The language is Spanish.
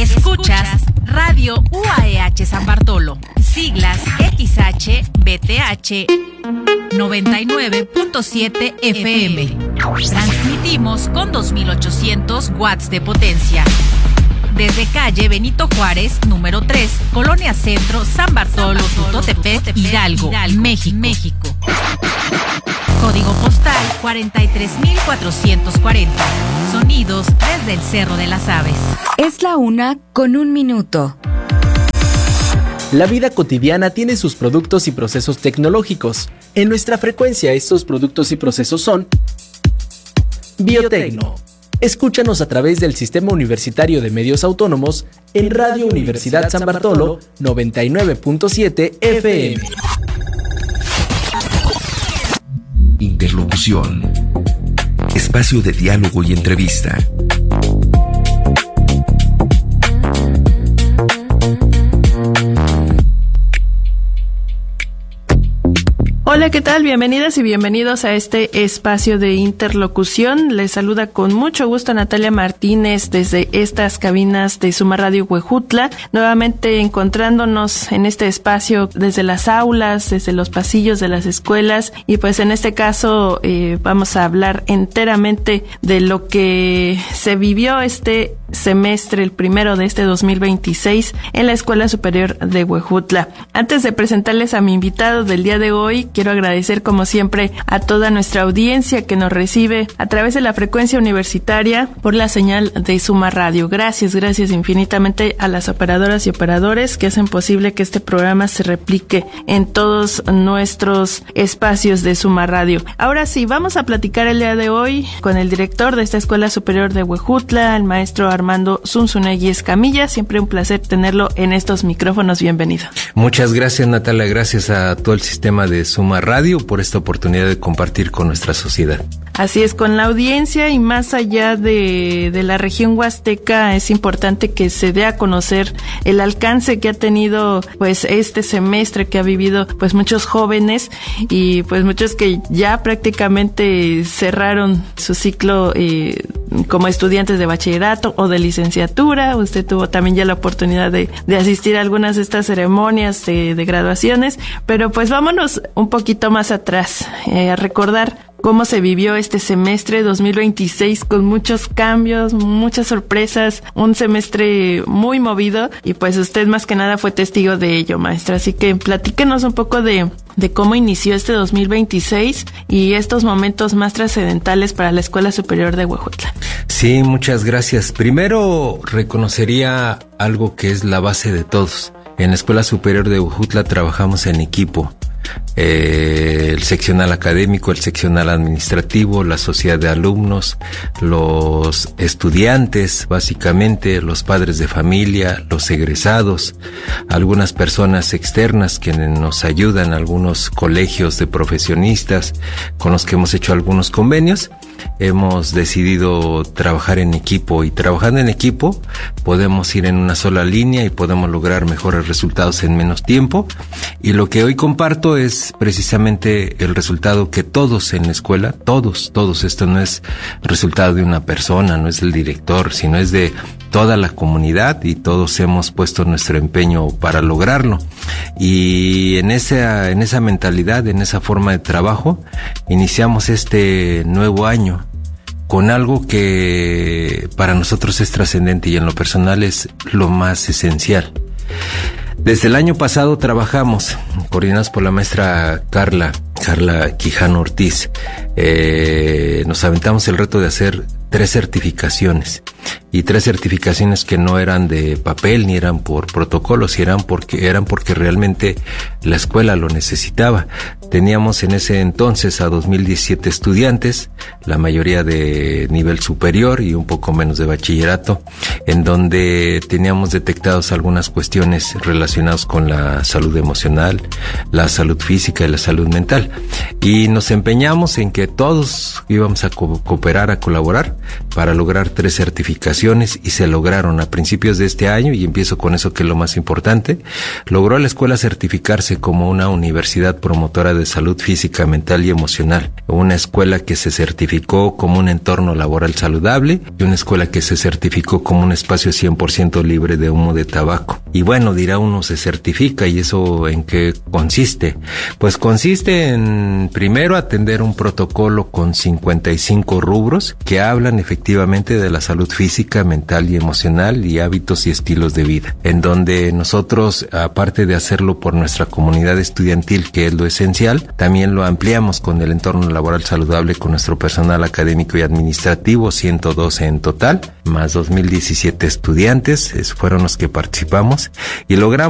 Escuchas Radio UAEH San Bartolo, siglas XHBTH 99.7 FM. Transmitimos con 2800 watts de potencia. Desde calle Benito Juárez, número 3, Colonia Centro, San Bartolo, Tutotepec, Hidalgo, México. Código postal 43440. Sonidos desde el Cerro de las Aves. Es la 1:01. La vida cotidiana tiene sus productos y procesos tecnológicos. En nuestra frecuencia, estos productos y procesos son Biotecno. Escúchanos a través del Sistema Universitario de Medios Autónomos en Radio Universidad San Bartolo 99.7 FM. Interlocución. Espacio de diálogo y entrevista. Hola, ¿qué tal? Bienvenidas y bienvenidos a este espacio de interlocución. Les saluda con mucho gusto Natalia Martínez desde estas cabinas de Suma Radio Huejutla, nuevamente encontrándonos en este espacio desde las aulas, desde los pasillos de las escuelas, y pues en este caso vamos a hablar enteramente de lo que se vivió este semestre, el primero de este 2026, en la Escuela Superior de Huejutla. Antes de presentarles a mi invitado del día de hoy, quiero agradecer como siempre a toda nuestra audiencia que nos recibe a través de la frecuencia universitaria por la señal de Suma Radio. Gracias infinitamente a las operadoras y operadores que hacen posible que este programa se replique en todos nuestros espacios de Suma Radio. Ahora sí, vamos a platicar el día de hoy con el director de esta Escuela Superior de Huejutla, el maestro Armando Zunzunegui Escamilla. Siempre un placer tenerlo en estos micrófonos. Bienvenido. Muchas gracias, Natalia. Gracias a todo el sistema de Suma Radio por esta oportunidad de compartir con nuestra sociedad. Así es, con la audiencia y más allá de la región huasteca, es importante que se dé a conocer el alcance que ha tenido pues este semestre que ha vivido pues muchos jóvenes y pues muchos que ya prácticamente cerraron su ciclo como estudiantes de bachillerato o de licenciatura. Usted tuvo también ya la oportunidad de asistir a algunas de estas ceremonias de graduaciones, pero pues vámonos un poquito más atrás, a recordar cómo se vivió este semestre 2026 con muchos cambios, muchas sorpresas, un semestre muy movido y pues usted más que nada fue testigo de ello, maestra. Así que platíquenos un poco de cómo inició este 2026 y estos momentos más trascendentales para la Escuela Superior de Huejutla. Sí, muchas gracias. Primero reconocería algo que es la base de todos. En la Escuela Superior de Huejutla trabajamos en equipo. El seccional académico, el seccional administrativo, la sociedad de alumnos, los estudiantes, básicamente los padres de familia, los egresados, algunas personas externas que nos ayudan, algunos colegios de profesionistas con los que hemos hecho algunos convenios. Hemos decidido trabajar en equipo y trabajando en equipo podemos ir en una sola línea y podemos lograr mejores resultados en menos tiempo. Y lo que hoy comparto es precisamente el resultado que todos en la escuela, todos, esto no es resultado de una persona, no es del director, sino es de toda la comunidad y todos hemos puesto nuestro empeño para lograrlo. Y en esa mentalidad, en esa forma de trabajo, iniciamos este nuevo año con algo que para nosotros es trascendente y en lo personal es lo más esencial. Desde el año pasado trabajamos, coordinados por la maestra Carla Quijano Ortiz, nos aventamos el reto de hacer 3 certificaciones, y 3 certificaciones que no eran de papel ni eran por protocolos, y eran porque realmente la escuela lo necesitaba. Teníamos en ese entonces a 2017 estudiantes, la mayoría de nivel superior y un poco menos de bachillerato, en donde teníamos detectados algunas cuestiones relacionadas con la salud emocional, la salud física y la salud mental. Y nos empeñamos en que todos íbamos a cooperar, a colaborar para lograr 3 certificaciones y se lograron a principios de este año, y empiezo con eso que es lo más importante. Logró la escuela certificarse como una universidad promotora de salud física, mental y emocional, una escuela que se certificó como un entorno laboral saludable y una escuela que se certificó como un espacio 100% libre de humo de tabaco. Y bueno, dirá uno, se certifica, ¿y eso en qué consiste? Pues consiste en, primero, atender un protocolo con 55 rubros que hablan efectivamente de la salud física, mental y emocional y hábitos y estilos de vida, en donde nosotros, aparte de hacerlo por nuestra comunidad estudiantil, que es lo esencial, también lo ampliamos con el entorno laboral saludable con nuestro personal académico y administrativo, 112 en total, más 2017 estudiantes, fueron los que participamos y logramos